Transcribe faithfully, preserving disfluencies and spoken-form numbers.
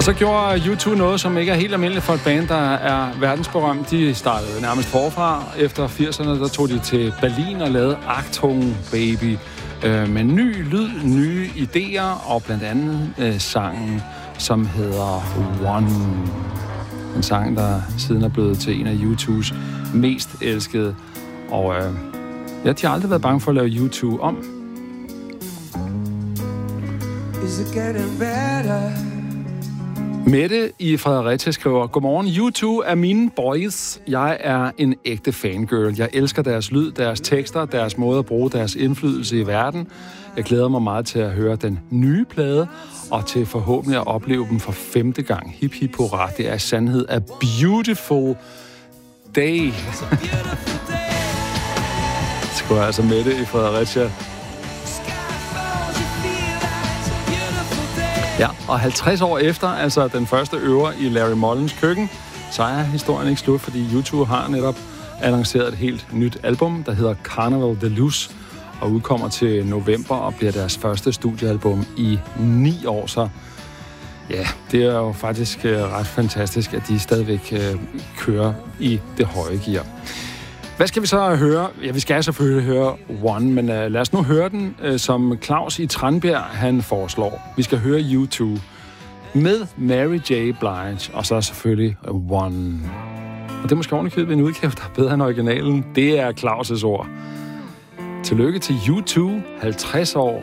Så gjorde U to noget, som ikke er helt almindeligt for et band, der er verdensberømt. De startede nærmest forfra. Efter firserne, der tog de til Berlin og lavede Achtung Baby. Øh, med ny lyd, nye idéer, og blandt andet øh, sangen, som hedder One. En sang, der siden er blevet til en af U to's mest elskede. Og øh, ja, de har aldrig været bange for at lave U to om. Is it getting better? Mette i Fredericia skriver, godmorgen, U to er mine boys. Jeg er en ægte fangirl. Jeg elsker deres lyd, deres tekster, deres måde at bruge deres indflydelse i verden. Jeg glæder mig meget til at høre den nye plade, og til forhåbentlig at opleve dem for femte gang. Hip hip hurra, det er i sandhed a beautiful day. Skriver altså Mette i Fredericia. Ja, og halvtreds år efter, altså den første øver i Larry Mollens køkken, så er historien ikke slut, fordi U to har netop annonceret et helt nyt album, der hedder Carnival Deluxe, og udkommer til november og bliver deres første studiealbum i ni år. Så ja, det er jo faktisk øh, ret fantastisk, at de stadigvæk øh, kører i det høje gear. Hvad skal vi så høre? Ja, vi skal selvfølgelig høre One, men uh, lad os nu høre den, uh, som Claus i Tranbjerg, han foreslår. Vi skal høre U to med Mary J. Blige, og så selvfølgelig One. Og det er måske ordentligt en udgave, der er bedre end originalen. Det er Claus' ord. Tillykke til U to, halvtreds år